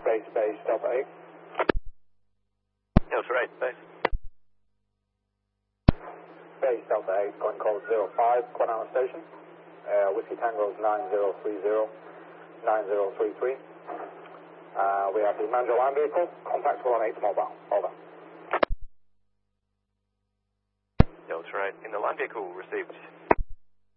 base, Delta 8. Delta 8, base. Base, Delta 8, going code 05, Quanama Station. Whiskey Tango 9030, 9033. We have the Manjo land vehicle, contactable on 8 mobile. Over. Delta 8, in the land vehicle received.